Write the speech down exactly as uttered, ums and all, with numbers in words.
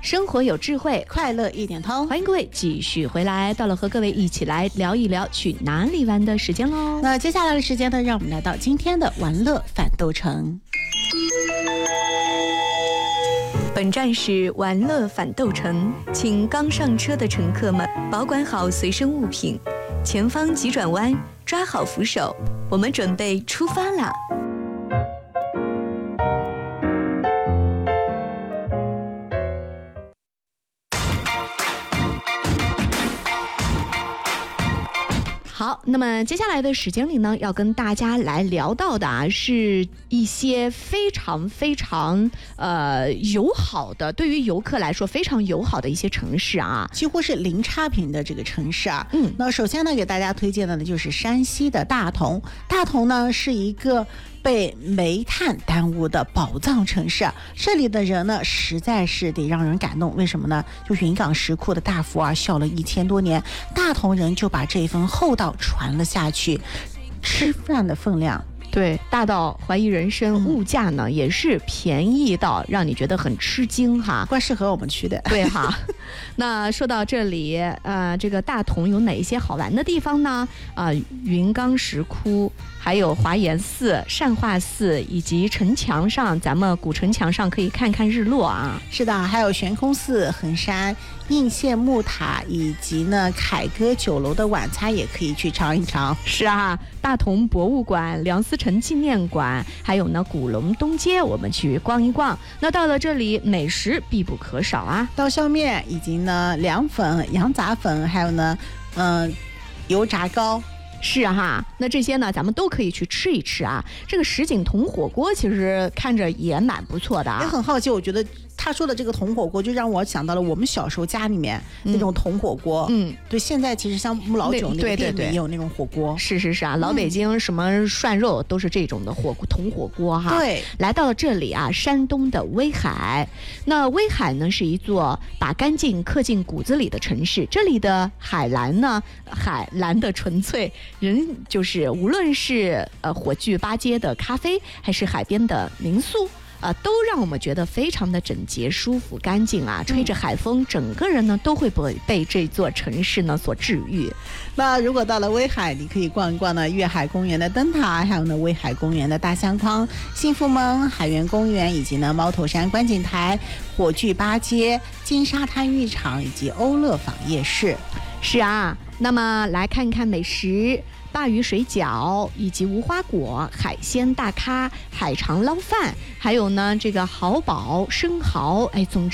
生活有智慧， 快乐一点通。 欢迎各位继续回来，到了和各位一起来聊一聊去哪里玩的时间喽。 那接下来的时间呢，让我们来到今天的玩乐反斗城。 本站是玩乐反斗城，请刚上车的乘客们保管好随身物品，前方急转弯，抓好扶手，我们准备出发啦！好，那么接下来的时间里呢，要跟大家来聊到的啊，是一些非常非常呃友好的，对于游客来说非常友好的一些城市啊， 几乎是零差评的这个城市啊。 嗯， 那首先呢，给大家推荐的呢就是山西的大同。大同呢是一个被煤炭耽误的宝藏城市啊，这里的人呢实在是得让人感动。为什么呢？就云冈石窟的大福啊，笑了一千多年，大同人就把这一份厚道传了下去。吃饭的分量， 对，大到怀疑人生， 嗯、 物价呢也是便宜到让你觉得很吃惊哈， 怪适合我们去的。 对哈。那说到这里，呃，这个大同有哪一些好玩的地方呢？啊、呃，云冈石窟，还有华严寺、善化寺，以及城墙上，咱们古城墙上可以看看日落啊。 是的，还有悬空寺、衡山应县木塔，以及呢凯歌酒楼的晚餐也可以去尝一尝。 是啊，大同博物馆、梁思成纪念馆，还有呢古龙东街，我们去逛一逛。那到了这里，美食必不可少啊， 刀削面，以及呢凉粉、羊杂粉，还有呢嗯、呃、油炸糕。 是啊哈，那这些呢咱们都可以去吃一吃啊。这个什锦铜火锅其实看着也蛮不错的啊。 也很好奇，我觉得他说的这个铜火锅就让我想到了我们小时候家里面那种铜火锅。 嗯， 对，现在其实像木老九那个店里也有那种火锅。 是是是啊，老北京什么涮肉都是这种的火铜火锅哈。 对， 来到了这里啊，山东的威海。那威海呢是一座把干净刻进骨子里的城市，这里的海蓝呢，海蓝的纯粹，人就是无论是呃火炬八街的咖啡，还是海边的民宿。啊、呃，都让我们觉得非常的整洁、舒服、干净啊！吹着海风，整个人呢都会被被这座城市呢所治愈。 那如果到了威海，你可以逛一逛呢粤海公园的灯塔，还有呢威海公园的大相框、幸福门、海园公园，以及呢猫头山观景台、火炬八街、金沙滩浴场以及欧乐坊夜市。 是啊，那么来看看美食。鲅鱼水饺以及无花果、海鲜大咖、海肠捞饭，还有呢这个蚝宝、生蚝，哎，总之